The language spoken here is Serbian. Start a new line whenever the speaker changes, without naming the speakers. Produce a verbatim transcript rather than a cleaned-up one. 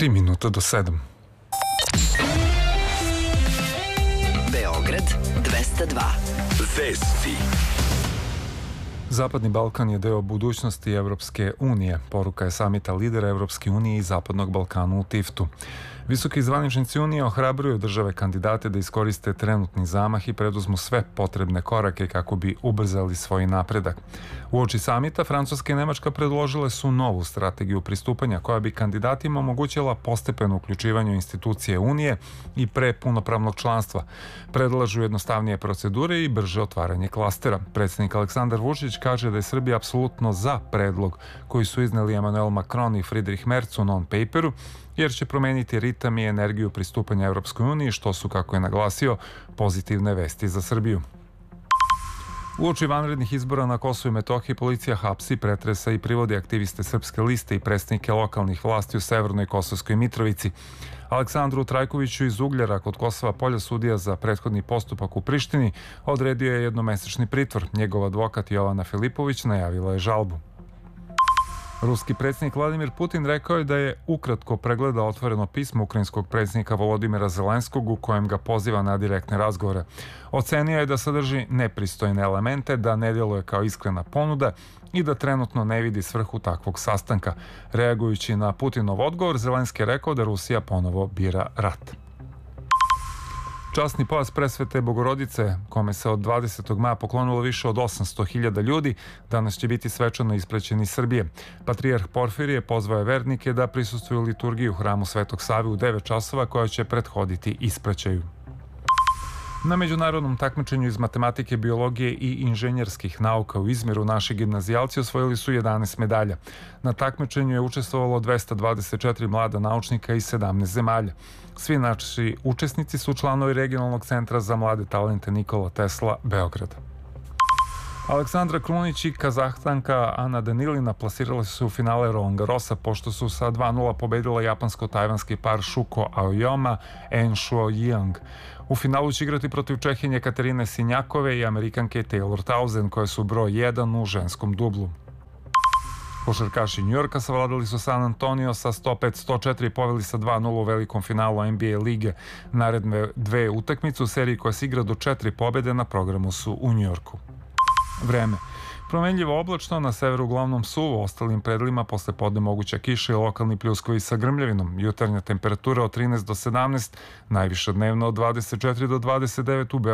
Tri minuta do sedam.
Beograd dvesta dva. Vesti.
Zapadni Balkan je deo budućnosti Evropske unije. Poruka je samita lidera Evropske unije i Zapadnog Balkana u Tiftu. Visoki zvaničnici Unije ohrabruju države kandidate da iskoriste trenutni zamah i preduzmu sve potrebne korake kako bi ubrzali svoj napredak. Uoči samita, Francuska i Nemačka predložile su novu strategiju pristupanja koja bi kandidatima omogućila postepeno uključivanje u institucije Unije i pre punopravnog članstva. Predlažu jednostavnije procedure i brže otvaranje klastera. Predsjednik Aleksandar Vučić kaže da je Srbija apsolutno za predlog koji su izneli Emmanuel Macron i Friedrich Merz u non-paperu, jer će promeniti ritam i energiju pristupanja Evropskoj uniji, što su, kako je naglasio, pozitivne vesti za Srbiju. Uoči vanrednih izbora na Kosovu i Metohiji policija hapsi, pretresa i privodi aktiviste Srpske liste i predstavnike lokalnih vlasti u Severnoj Kosovskoj Mitrovici. Aleksandru Trajkoviću iz Ugljara kod Kosova Polja sudija za prethodni postupak u Prištini odredio je jednomesečni pritvor. Njegov advokat Jovana Filipović najavila je žalbu. Ruski predsjednik Vladimir Putin rekao je da je ukratko pregledao otvoreno pismo ukrajinskog predsjednika Volodimira Zelenskog u kojem ga poziva na direktne razgovore. Ocenio je da sadrži nepristojne elemente, da ne djeluje kao iskrena ponuda i da trenutno ne vidi svrhu takvog sastanka. Reagujući na Putinov odgovor, Zelenski je rekao da Rusija ponovo bira rat. Časni pojas Presvete Bogorodice, kome se od dvadesetog maja poklonilo više od osamsto hiljada ljudi, danas će biti svečano ispraćen iz Srbije. Patrijarh Porfirije pozvao je vernike da prisustvuju liturgiji u hramu Svetog Save u devet časova koja će prethoditi ispraćaju. Na međunarodnom takmičenju iz matematike, biologije i inženjerskih nauka u Izmiru naši gimnazijalci osvojili su jedanaest medalja. Na takmičenju je učestvovalo dvesta dvadeset četiri mlada naučnika iz sedamnaest zemalja. Svi naši učesnici su članovi Regionalnog centra za mlade talente Nikola Tesla, Beograd. Aleksandra Krunić i Kazahstanka Ana Danilina plasirali su se u finale Roland Garrosa pošto su sa dva nula pobedila japansko-tajvanski par Shuko Aoyama and Shuo Yang. U finalu će igrati protiv Čehinje Katarine Sinjakove i Amerikanke Taylor Townsend koje su broj jedan u ženskom dublu. Košarkaši Njujorka savladali su San Antonio sa sto pet sto četiri i poveli sa dva nula u velikom finalu N B A lige. Naredne dve utakmice u seriji koja se igra do četiri pobede na programu su u Njujorku. Vreme. Promenljivo oblačno, na severu uglavnom suvo, ostalim predelima posle podne moguća kiša i lokalni pljuskovi sa grmljavinom. Jutarnja temperatura od trinaest do sedamnaest, najviša dnevno od dvadeset četiri do dvadeset devet u Beogradu.